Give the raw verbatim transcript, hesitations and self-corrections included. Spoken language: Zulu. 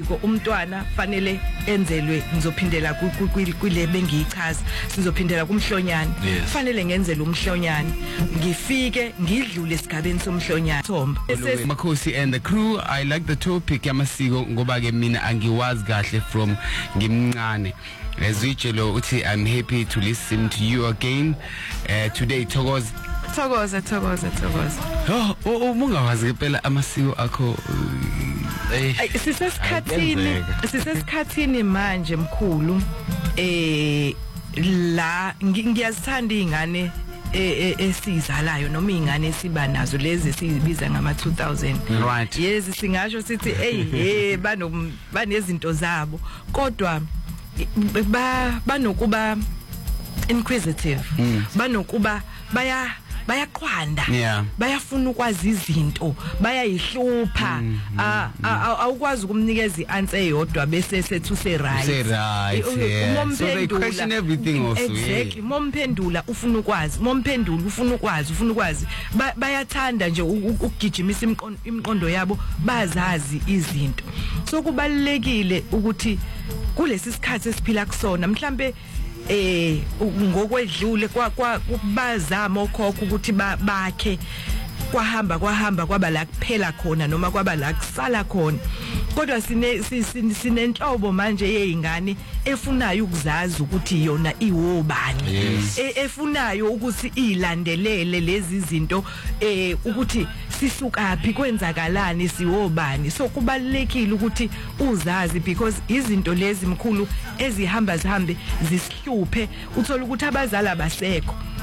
isiko umntwana fanele enzelwe ngizophindela kule bengiyichaza sizophindela kumhlonyane fanele ngenzele umhlonyane ngifike ngidlule esigabeni somhlonyane thomba Makhosi and the crew. I like the topic yamasiko ngoba ke mina angiwazi kahle from ngimncane. Ezwitshelo uthi I'm happy to listen to you again uh, today. Thokoza Thokoza Thokoza Thokoza oh umungawazi phela amasiko akho eh sisesikhathini sisesikhathini manje mkhulu eh la ngiyazithanda izingane esizalayo noma izingane esiba nazo lezi sibiza ngama two thousand right yes singasho sithi hey hey bano banezinto zabo kodwa ba banokuba inquisitive mm. banokuba baya bayaqhwanda yeah. bayafuna ukwazi izinto bayayihlupha mm, mm, awukwazi ukumnikeza ianswer eyodwa bese sethu se right say right yeah. So they question everything also exactly yeah. Momphendula ufuna ukwazi momphendula ufuna ukwazi ufuna ukwazi bayathanda nje ukugijimisa imqondo yabo bazazi izinto so kubalekile ukuthi kulesi sikhathi esiphila kusona mhlambe eh ngokwedlule kwa kubazama okhokho ukuthi bakhe kwahamba kwahamba kwaba la kuphela khona noma kwaba la kusala khona kodwa sine sinenhlobo manje yezingane efunayo ukuzazi ukuthi yona iwobani yes. e, efunayo ukuthi ilandelele lezi zinto eh ukuthi sisukaphi kwenzakalani siwobani so kubalekile ukuthi uzazi because izinto lezi mkhulu ezihamba zihambe zisihluphe uthola ukuthi abazali abasekho